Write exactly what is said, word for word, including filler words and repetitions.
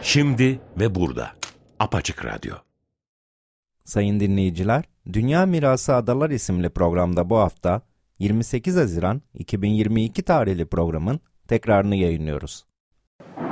Şimdi ve burada. Apaçık Radyo. Sayın dinleyiciler, Dünya Mirası Adalar isimli programda bu hafta yirmi sekiz Haziran iki bin yirmi iki tarihli programın tekrarını yayınlıyoruz.